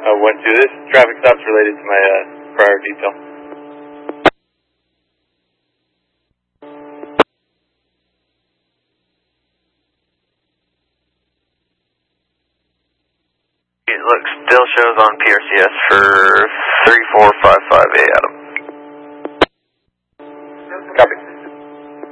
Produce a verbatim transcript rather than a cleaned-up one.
Uh, one two. This traffic stop's related to my uh, prior detail. It looks still shows on P R C S for three four five five eight Adam.